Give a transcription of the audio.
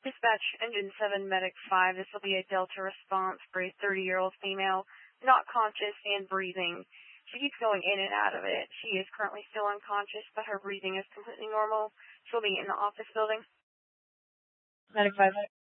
Dispatch Engine 7 Medic 5. This will be a Delta response for a 30-year-old female, not conscious and breathing. She keeps going in and out of it. She is currently still unconscious, but her breathing is completely normal. She'll be in the office building. Medic 5.